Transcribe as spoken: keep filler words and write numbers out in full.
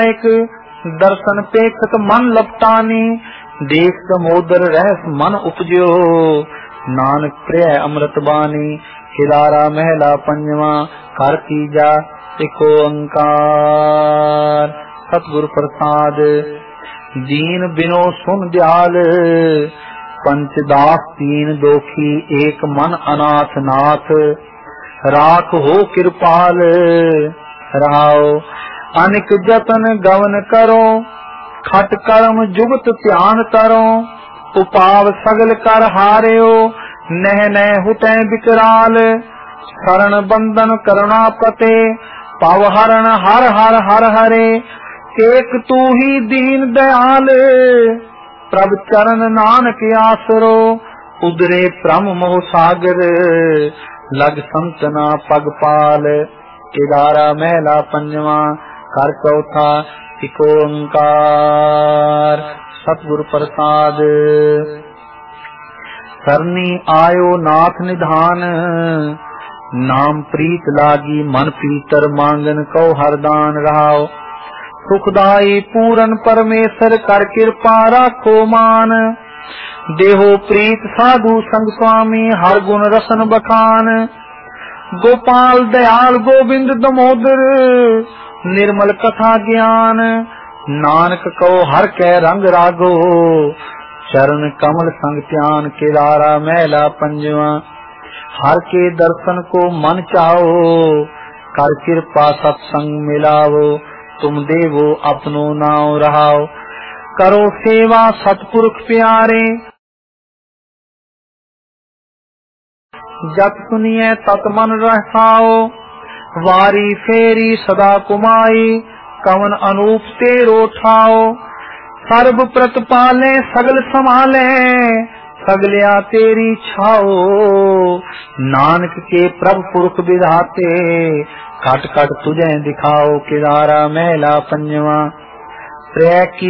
एक दर्शन पेखत मन लपटानी, देख समोदर रहस मन उपजो, नानक प्रिय अमृत बानी। केदारा महला पंजवा, कर तीजा एक ओंकार। सतगुर प्रसाद। दीन बिनो सुन दयाल, पंचदास तीन दोखी, एक मन अनाथ नाथ, राख हो कृपाल। रहाओ अनिक जतन गवन करो, खट कर्म जुगत ध्यान तरो, उपाव सगल कर हारियो, नह नह हुटै बिकराल। शरण बंदन करुणा पते, पव हरण हर हर हर हरे, एक तू ही दीन दयाल। प्रभ चरण नानक आसरो, उदरे प्रम मोह सागर, लग संतना पग पाल। केदारा महला पंजवा, कर चौथा एक ओंकार। सतगुर प्रसाद। सरनी आयो नाथ निधान, नाम प्रीत लागी मन पीतर, मांगन को हरदान। रहाओ सुखदाई पूरन परमेश्वर, कर कृपा राखो मान। देहो प्रीत साधु संग स्वामी, हर गुण रसन बखान। गोपाल दयाल गोविंद दमोदर, निर्मल कथा ज्ञान। नानक को हर कै रंग रागो, चरण कमल संग ध्यान। केदारा महला पंजवा, हर के दर्शन को मन चाहो, कर कृपा सत्संग मिलावो। तुम देवो अपनो नाव रहाओ, करो सेवा सतपुरख प्यारे। जत सुनिए तत मन रहाओ, वारी फेरी सदा कुमाई, कवन अनूप तेरो ठाओ। सर्व प्रतपाले सगल संभाले, सगलिया तेरी छाओ। नानक के प्रभु पुरख विधाते, कट कट तुझे दिखाओ। केदारा महला पंजवा, प्रिय की